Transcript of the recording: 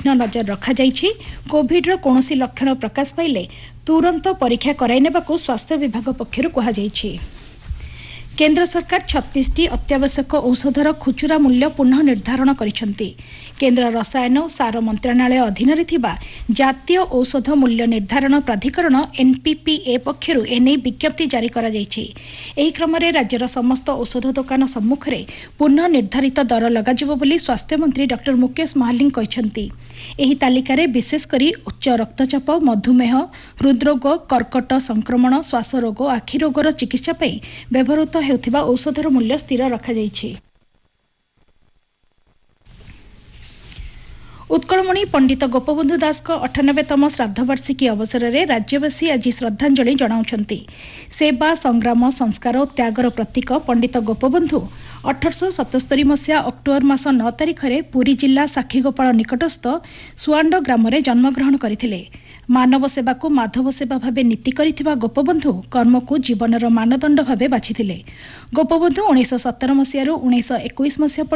ତୀକ୍ଷ୍ଣ ନଜର ରଖାଯାଇଛି। କୋଭିଡ୍ର କୌଣସି ଲକ୍ଷଣ ପ୍ରକାଶ ପାଇଲେ ତୁରନ୍ତ ପରୀକ୍ଷା କରାଇ ନେବାକୁ ସ୍ୱାସ୍ଥ୍ୟ ବିଭାଗ ପକ୍ଷରୁ କୁହାଯାଇଛି। केन्द्र सरकार 36टी अत्यावश्यक औषधर खुचुरा मूल्य पुनः निर्धारण करिसेंती। केन्द्र रसायन और सार मंत्रणालय अधीन जातीय औषध मूल्य निर्धारण प्राधिकरण एनपीपीए पक्षरु एने विज्ञप्ति जारी करा जायछि। एही क्रम में राज्यर समस्त औषध दुकान सम्मुख में पुनः निर्धारित दर लगाजिबो बोली स्वास्थ्य मंत्री डॉ मुकेश महालिंग कहिसेंती। एही तालिकारे विशेषकरी उच्च रक्तचाप, मधुमेह, हृदरोग, कर्कट संक्रमण, श्वास रोग, आखि रोगर चिकित्सा पई व्यवहृत हेउथिबा औषधर मूल्य स्थिर रखाଯାଇଛି। उत्कलमणि पंडित गोपबंधु दास 98तम श्राद्धवार्षिकी अवसर में राज्यवासी आज श्रद्धांजलि जनाउछंती। सेवा, संग्राम, संस्कार और त्यागर प्रतीक पंडित गोपबंधु 1877 मसीहा अक्टोबर मास 9 तारिख में पुरी जिला साक्षीगोपाल निकटस्थ सुआंड ग्राम में जन्मग्रहण करथिले। मानव सेवा को माधव सेवा भावे नीति करिथिबा गोपबंधु कर्म को जीवनर मानदंड भावे बाछिथिले। गोपबंधु 1917 मसीह 1921 मसीहा